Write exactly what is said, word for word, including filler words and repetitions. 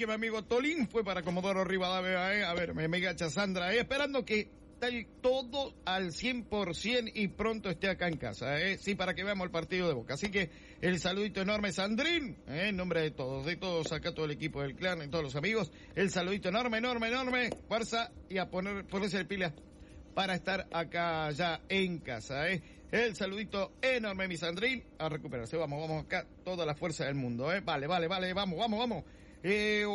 que mi amigo Tolín fue para Comodoro Rivadavia, eh. A ver, mi amiga Chasandra, eh, esperando que esté todo al cien por ciento y pronto esté acá en casa, eh. Sí, para que veamos el partido de Boca. Así que el saludito enorme, Sandrín, eh, en nombre de todos, de todos acá, todo el equipo del clan, de todos los amigos. El saludito enorme, enorme, enorme. Fuerza y a poner, ponerse el pila para estar acá ya en casa, eh. El saludito enorme, mi Sandrín, a recuperarse. Vamos, vamos acá, toda la fuerza del mundo, eh. Vale, vale, vale, vamos, vamos, vamos. Eh,